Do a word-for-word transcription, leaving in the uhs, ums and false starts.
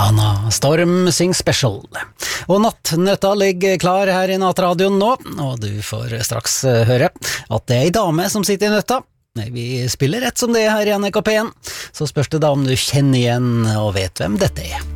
Hana Storm Sing Special. Og nattnøtta ligger klar her i nattradioen nå, og du får straks høre at det er en dame som sitter i nøtta. Nei, vi spiller rett som det her i N R K P en, så spørs det da om du kjenner igjen og vet hvem dette er.